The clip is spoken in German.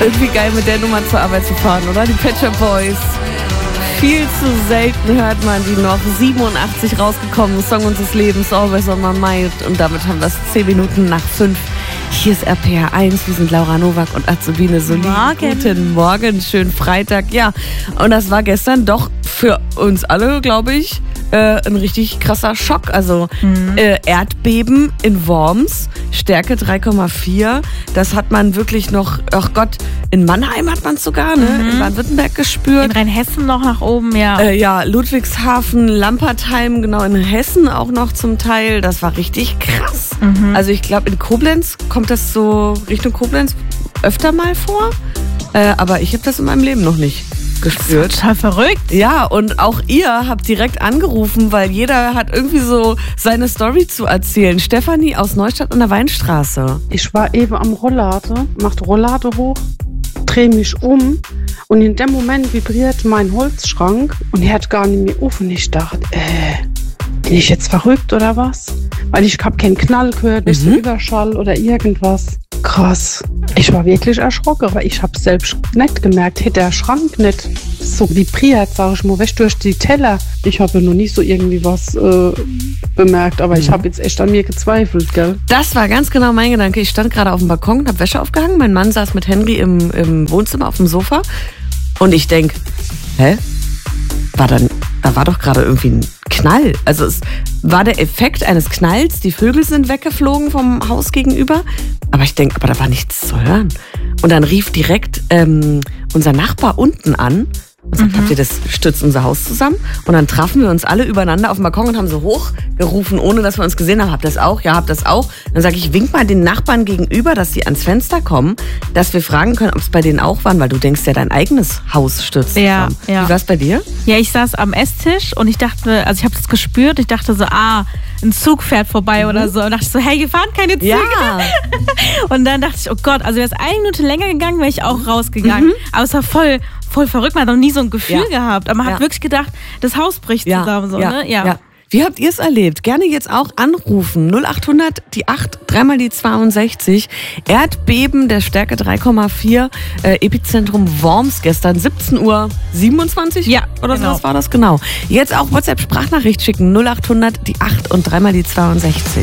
Irgendwie geil, mit der Nummer zur Arbeit zu fahren, oder? Die Pet Shop Boys. Viel zu selten hört man die noch. 87 rausgekommen, Song unseres Lebens, Always on my mind. Und damit haben wir es 10 Minuten nach 5. Hier ist RPR 1, wir sind Laura Nowak und Azubine Solin. Guten Morgen, schönen Freitag. Ja, und das war gestern doch für uns alle, glaube ich, ein richtig krasser Schock. Also Erdbeben in Worms, Stärke 3,4. Das hat man wirklich noch, ach Gott, in Mannheim hat man es sogar, ne? In Baden-Württemberg gespürt. In Rheinhessen noch nach oben, ja. Ja, Ludwigshafen, Lampertheim, genau, in Hessen auch noch zum Teil. Das war richtig krass. Also ich glaube, in Koblenz kommt das so Richtung Koblenz öfter mal vor. Aber ich habe das in meinem Leben noch nicht gespürt. Total verrückt. Ja, und auch ihr habt direkt angerufen, weil jeder hat irgendwie so seine Story zu erzählen. Stefanie aus Neustadt an der Weinstraße. Ich war eben am Rollade, macht Rollade hoch, drehe mich um und in dem Moment vibriert mein Holzschrank und er hat gar nicht mehr offen. Ich dachte, bin ich jetzt verrückt oder was? Weil ich habe keinen Knall gehört, nicht so Überschall oder irgendwas. Krass. Ich war wirklich erschrocken, aber ich habe es selbst nicht gemerkt. Hätte der Schrank nicht so vibriert, sage ich mal, weg durch die Teller. Ich habe noch nicht so irgendwie was bemerkt, aber ich habe jetzt echt an mir gezweifelt, gell? Das war ganz genau mein Gedanke. Ich stand gerade auf dem Balkon und habe Wäsche aufgehangen. Mein Mann saß mit Henry im Wohnzimmer auf dem Sofa und ich denke, da war doch gerade irgendwie ein Knall. Also es war der Effekt eines Knalls. Die Vögel sind weggeflogen vom Haus gegenüber. Aber ich denke, da war nichts zu hören. Und dann rief direkt unser Nachbar unten an und sagt, habt ihr das, stürzt unser Haus zusammen? Und dann trafen wir uns alle übereinander auf dem Balkon und haben so hochgerufen, ohne dass wir uns gesehen haben. Habt ihr das auch? Ja, habt das auch? Dann sage ich, wink mal den Nachbarn gegenüber, dass die ans Fenster kommen, dass wir fragen können, ob es bei denen auch waren, weil du denkst ja, dein eigenes Haus stürzt zusammen. Ja. Wie war es bei dir? Ja, ich saß am Esstisch und ich dachte, also ich habe das gespürt, ich dachte so, ein Zug fährt vorbei oder so. Und dachte ich so, hey, hier fahren keine Züge. Ja. Und dann dachte ich, oh Gott, also wäre es 1 Minute länger gegangen, wäre ich auch rausgegangen. Aber es war voll verrückt, man hat noch nie so ein Gefühl gehabt. Aber man hat wirklich gedacht, das Haus bricht zusammen. So, ne? Ja. Wie habt ihr es erlebt? Gerne jetzt auch anrufen. 0800 die 8, 3 mal die 62. Erdbeben der Stärke 3,4. Epizentrum Worms gestern 17:27 Uhr. Ja, oder genau. Was war das genau? Jetzt auch WhatsApp-Sprachnachricht schicken. 0800 die 8 und 3 mal die 62.